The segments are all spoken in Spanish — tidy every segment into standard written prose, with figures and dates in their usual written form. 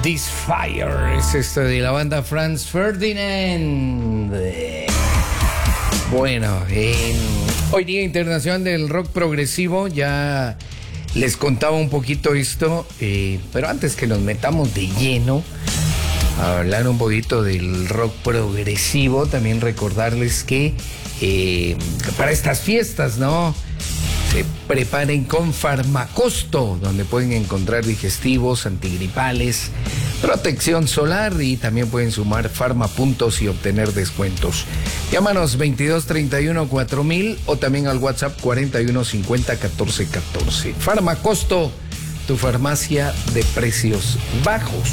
This Fire es esto de la banda Franz Ferdinand. Bueno, hoy Día Internacional del Rock Progresivo, ya les contaba un poquito esto, pero antes que nos metamos de lleno a hablar un poquito del rock progresivo, también recordarles que para estas fiestas, ¿no?, se preparen con Farmacosto, donde pueden encontrar digestivos, antigripales, protección solar, y también pueden sumar farmapuntos y obtener descuentos. Llámanos 2231-4000 o también al WhatsApp 4150-1414. Farmacosto, tu farmacia de precios bajos.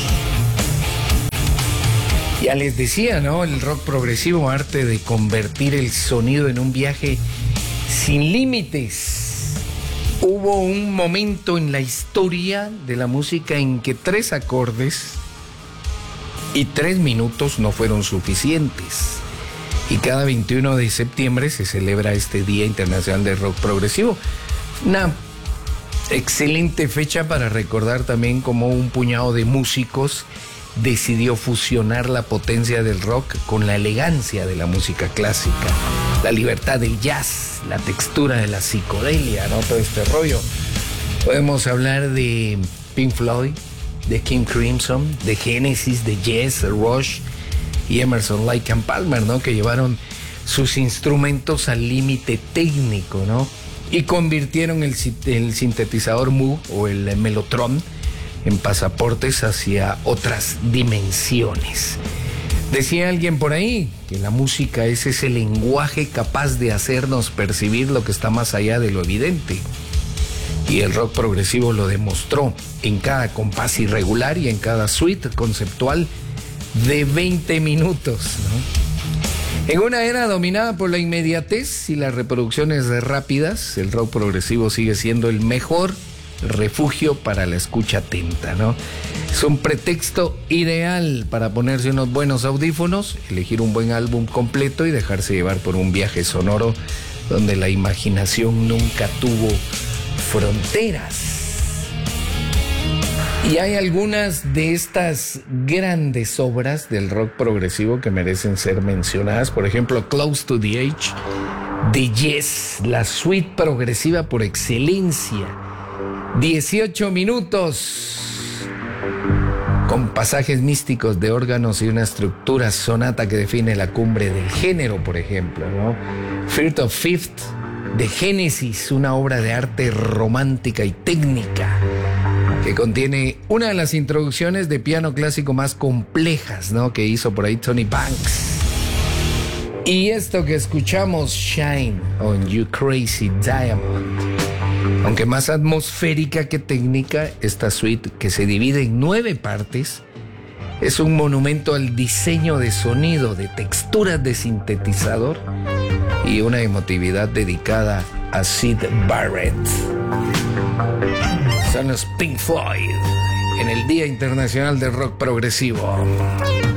Ya les decía, ¿no?, el rock progresivo, arte de convertir el sonido en un viaje sin límites. Hubo un momento en la historia de la música en que 3 acordes y 3 minutos no fueron suficientes. Y cada 21 de septiembre se celebra este Día Internacional del Rock Progresivo. Una excelente fecha para recordar también cómo un puñado de músicos decidió fusionar la potencia del rock con la elegancia de la música clásica, la libertad del jazz, la textura de la psicodelia, ¿no?, todo este rollo. Podemos hablar de Pink Floyd, de King Crimson, de Genesis, de Yes, Rush y Emerson, Lake and Palmer, ¿no?, que llevaron sus instrumentos al límite técnico, ¿no?, y convirtieron el sintetizador Moog o el Mellotron en pasaportes hacia otras dimensiones. Decía alguien por ahí que la música es ese lenguaje capaz de hacernos percibir lo que está más allá de lo evidente. Y el rock progresivo lo demostró en cada compás irregular y en cada suite conceptual de 20 minutos, ¿no? En una era dominada por la inmediatez y las reproducciones rápidas, el rock progresivo sigue siendo el mejor refugio para la escucha atenta, ¿no? Es un pretexto ideal para ponerse unos buenos audífonos, elegir un buen álbum completo y dejarse llevar por un viaje sonoro donde la imaginación nunca tuvo fronteras. Y hay algunas de estas grandes obras del rock progresivo que merecen ser mencionadas. Por ejemplo, Close to the Edge de Yes, la suite progresiva por excelencia. 18 minutos con pasajes místicos de órganos y una estructura sonata que define la cumbre del género, por ejemplo, ¿no? Fear of Fifth de Genesis, una obra de arte romántica y técnica que contiene una de las introducciones de piano clásico más complejas, ¿no?, que hizo por ahí Tony Banks. Y esto que escuchamos, Shine on You Crazy Diamond. Aunque más atmosférica que técnica, esta suite, que se divide en 9 partes, es un monumento al diseño de sonido, de texturas de sintetizador y una emotividad dedicada a Syd Barrett. Son los Pink Floyd en el Día Internacional del Rock Progresivo.